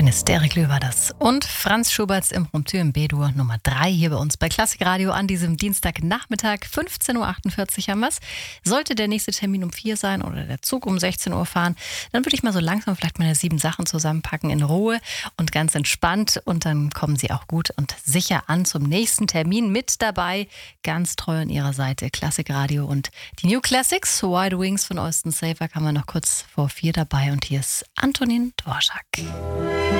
Pianist Derek Löw war das. Und Franz Schuberts Impromptu im B-Dur Nummer 3 hier bei uns bei Klassikradio an diesem Dienstagnachmittag. 15.48 Uhr haben wir es. Sollte der nächste Termin um 4 sein oder der Zug um 16 Uhr fahren, dann würde ich mal so langsam vielleicht meine 7 Sachen zusammenpacken in Ruhe und ganz entspannt. Und dann kommen Sie auch gut und sicher an zum nächsten Termin. Mit dabei, ganz treu an Ihrer Seite, Klassikradio und die New Classics. Wide Wings von Austin Safer haben wir noch kurz vor 4 dabei. Und hier ist Antonin Dvorak.